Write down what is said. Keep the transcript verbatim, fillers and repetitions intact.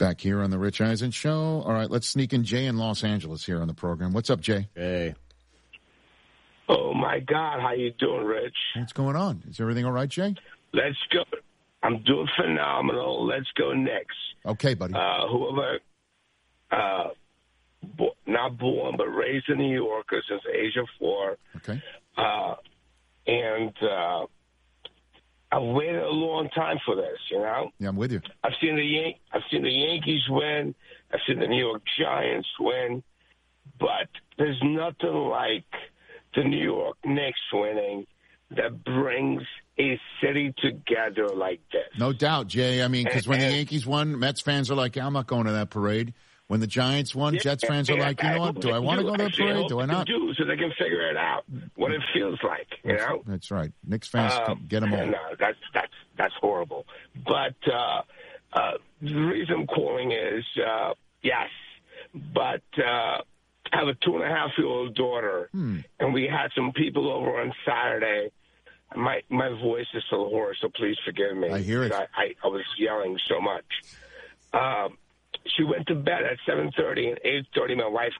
Back here on the Rich Eisen Show. All right, let's sneak in Jay in Los Angeles here on the program. What's up, Jay? Hey. Oh, my God. How you doing, Rich? What's going on? Is everything all right, Jay? Let's go. I'm doing phenomenal. Let's go Knicks. Okay, buddy. Uh, whoever, uh, bo- not born, but raised in New York since the age of four. Okay. Uh, and uh, I've waited a long time for this, you know? Yeah, I'm with you. I've seen the Yan- I've seen the Yankees win. I've seen the New York Giants win. But there's nothing like the New York Knicks winning that brings a city together like this. No doubt, Jay. I mean, because when the Yankees won, Mets fans are like, yeah, I'm not going to that parade. When the Giants won, yeah, Jets fans are like, you know what, do I want to go to that parade? Do I not? Do so they can figure it out, what it feels like, you that's, know? That's right. Knicks fans, uh, get them all. No, that's, that's, that's horrible. But uh, uh, the reason I'm calling is, uh, yes, but uh, I have a two-and-a-half-year-old daughter, hmm. and we had some people over on Saturday. My my voice is still hoarse, so please forgive me. I hear it. I, I, I was yelling so much. Um, she went to bed at seven thirty, and eight thirty my wife